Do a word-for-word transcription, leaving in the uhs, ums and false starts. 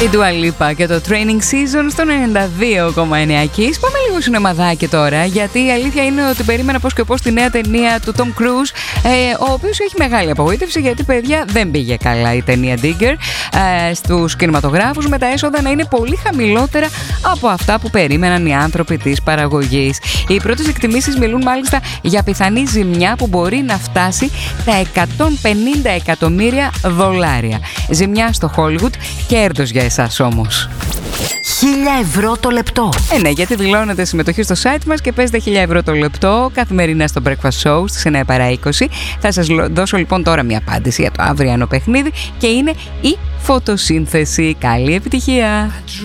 Η Dua Lipa και το Training Season στο ενενήντα δύο κόμμα εννέα Kiss. Πάμε λίγο σινεμαδάκι τώρα, γιατί η αλήθεια είναι ότι περίμενα πώς και πώς τη νέα ταινία του Tom Cruise, ε, ο οποίος έχει μεγάλη απογοήτευση, γιατί παιδιά δεν πήγε καλά η ταινία Digger ε, στους κινηματογράφους, με τα έσοδα να είναι πολύ χαμηλότερα από αυτά που περίμεναν οι άνθρωποι της παραγωγής. Οι πρώτες εκτιμήσεις μιλούν μάλιστα για πιθανή ζημιά που μπορεί να φτάσει τα εκατόν πενήντα εκατομμύρια δολάρια. Ζημιά στο Hollywood, κέρδος για εσάς όμως. Χίλια ευρώ το λεπτό. Ε, ναι, γιατί δηλώνετε συμμετοχή στο site μας και παίζετε χίλια ευρώ το λεπτό καθημερινά στο Breakfast Show στις εννέα παρά είκοσι. Θα σας δώσω λοιπόν τώρα μια απάντηση για το αυριανό παιχνίδι και είναι η φωτοσύνθεση. Καλή επιτυχία!